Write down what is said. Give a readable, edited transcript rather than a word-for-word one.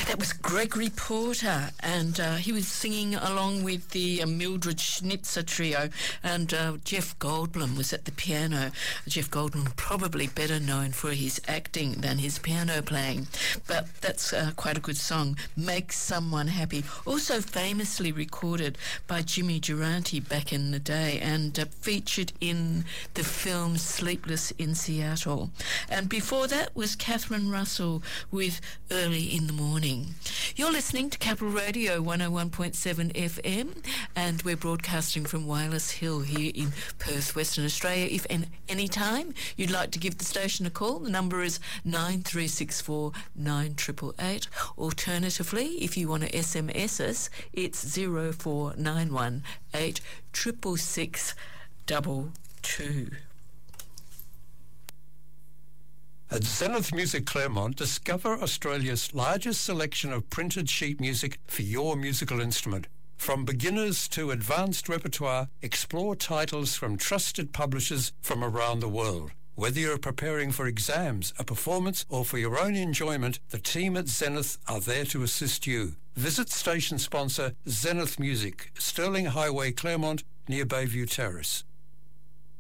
That was Gregory Porter, and he was singing along with the Mildred Schnitzer trio, and Jeff Goldblum was at the piano. Jeff Goldblum probably better known for his acting than his piano playing, but that's quite a good song, Make Someone Happy, also famously recorded by Jimmy Durante back in the day, and featured in the film Sleepless in Seattle. And before that was Catherine Russell with Early in the Morning. You're listening to Capital Radio 101.7 FM, and we're broadcasting from Wireless Hill here in Perth, Western Australia. If any time you'd like to give the station a call, the number is 9364 9888. Alternatively, if you want to SMS us, it's 0491 866 22. At Zenith Music Claremont, discover Australia's largest selection of printed sheet music for your musical instrument. From beginners to advanced repertoire, explore titles from trusted publishers from around the world. Whether you're preparing for exams, a performance, or for your own enjoyment, the team at Zenith are there to assist you. Visit station sponsor Zenith Music, Stirling Highway, Claremont, near Bayview Terrace.